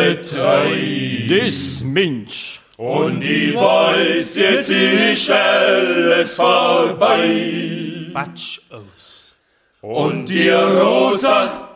betreibt. Das Mensch. Und die weiß, jetzt ist alles vorbei. Batsch aus. Und die Rosa